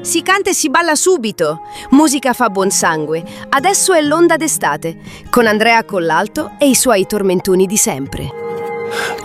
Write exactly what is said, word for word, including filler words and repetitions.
Si canta e si balla subito. Musica fa buon sangue. Adesso è l'onda d'estate, con Andrea Collalto e i suoi tormentoni di sempre.